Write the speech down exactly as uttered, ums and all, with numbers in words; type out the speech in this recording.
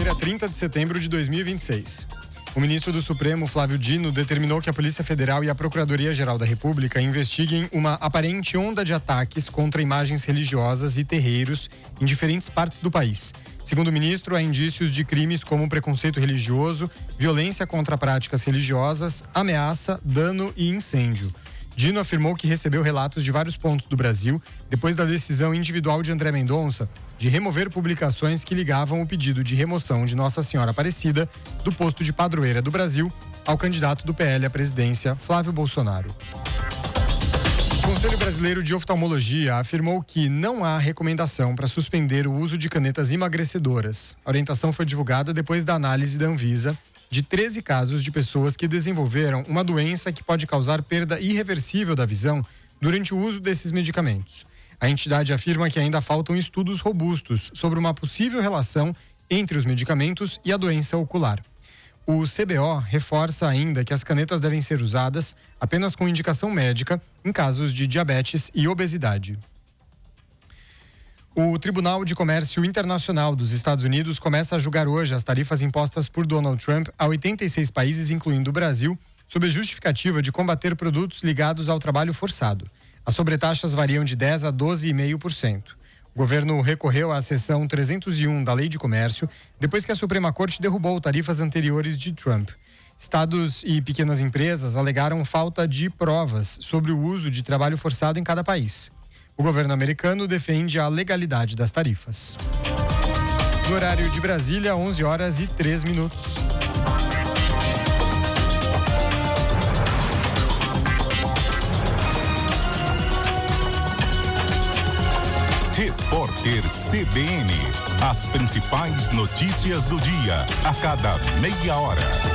Segunda-feira, trinta de setembro de dois mil e vinte e seis. O ministro do Supremo, Flávio Dino, determinou que a Polícia Federal e a Procuradoria-Geral da República investiguem uma aparente onda de ataques contra imagens religiosas e terreiros em diferentes partes do país. Segundo o ministro, há indícios de crimes como preconceito religioso, violência contra práticas religiosas, ameaça, dano e incêndio. Dino afirmou que recebeu relatos de vários pontos do Brasil depois da decisão individual de André Mendonça de remover publicações que ligavam o pedido de remoção de Nossa Senhora Aparecida do posto de padroeira do Brasil ao candidato do P L à presidência, Flávio Bolsonaro. O Conselho Brasileiro de Oftalmologia afirmou que não há recomendação para suspender o uso de canetas emagrecedoras. A orientação foi divulgada depois da análise da Anvisa de treze casos de pessoas que desenvolveram uma doença que pode causar perda irreversível da visão durante o uso desses medicamentos. A entidade afirma que ainda faltam estudos robustos sobre uma possível relação entre os medicamentos e a doença ocular. O C B O reforça ainda que as canetas devem ser usadas apenas com indicação médica em casos de diabetes e obesidade. O Tribunal de Comércio Internacional dos Estados Unidos começa a julgar hoje as tarifas impostas por Donald Trump a oitenta e seis países, incluindo o Brasil, sob a justificativa de combater produtos ligados ao trabalho forçado. As sobretaxas variam de dez por cento a doze vírgula cinco por cento. O governo recorreu à seção trezentos e um da Lei de Comércio, depois que a Suprema Corte derrubou tarifas anteriores de Trump. Estados e pequenas empresas alegaram falta de provas sobre o uso de trabalho forçado em cada país. O governo americano defende a legalidade das tarifas. No horário de Brasília, onze horas e três minutos. Repórter C B N. As principais notícias do dia, a cada meia hora.